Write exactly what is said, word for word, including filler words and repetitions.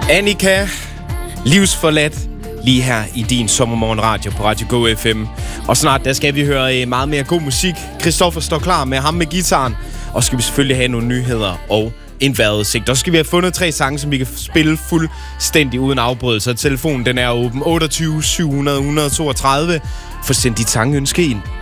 Annika, livsforladt, lige her i din sommermorgenradio på Radio Go F M. Og snart, der skal vi høre meget mere god musik. Christoffer står klar med ham med gitaren. Og skal vi selvfølgelig have nogle nyheder og en vejrudsigt. Og så skal vi have fundet tre sange, som vi kan spille fuldstændig uden afbrydelse. Så telefonen, den er åben otteogtyve syv hundrede et hundrede toogtredive. For send dit sangønske ind.